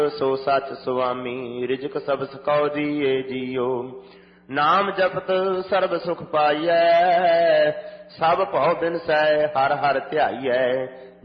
ਸੋ ਸਚ ਸੁਆਮੀ ਰਿਜਕ ਸਭ ਸਕਉ ਜੀਏ ਜੀਓ। ਨਾਮ ਜਪਤ ਸਰਬ ਸੁਖ ਪਾਈਐ, ਸਭ ਭਉ ਬਿਨਸੈ ਹਰ ਹਰ ਧਿਆਈਐ।